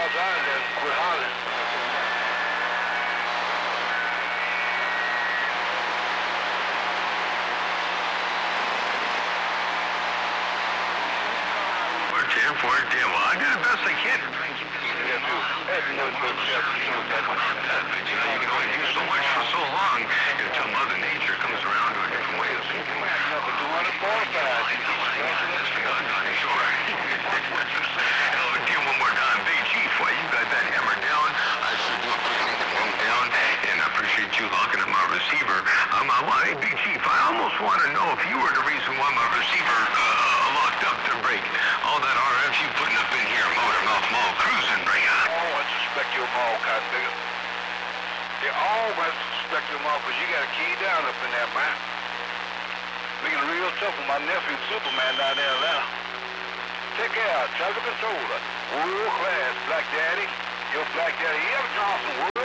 outside and quit hollering. For it, damn well. I do the best I can. Yeah, too. Hey, you know, but you can only do so much for so long until Mother Nature comes around to a different way of thinking. Number 245. Sure. Hell of a deal one more time. Big Chief, why you got that hammer down? I sure do appreciate the phone down, and I appreciate you locking up my receiver. Hey, Big Chief, I almost want to know if you were the reason why my receiver locked up to break. All that RF you putting up in here, motor mouth mall cruising, bring on. Always suspect your mall, cotton nigga. They always suspect your mall because you got a key down up in there, man. Making it real tough for my nephew Superman down there in Atlanta. Take care, Chugga Controller. World class, Black Daddy. Your Black Daddy, he ever Johnson.